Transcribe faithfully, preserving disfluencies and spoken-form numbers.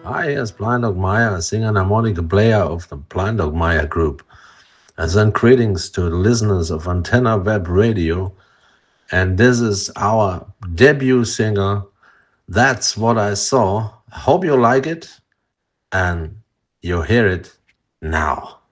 Hi, yes, Blind Dog Maya, singer and harmonica player of the Blind Dog Maya group. And then greetings to the listeners of Antenna Web Radio. And this is our debut singer. That's what I saw. Hope you like it and you hear it now.